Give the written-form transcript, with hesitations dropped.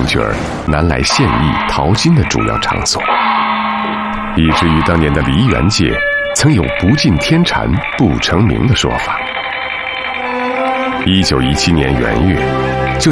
角儿南来献艺淘金的主要场所，以至于当年的梨园界曾有不进天蟾不成名的说法。1917年元月，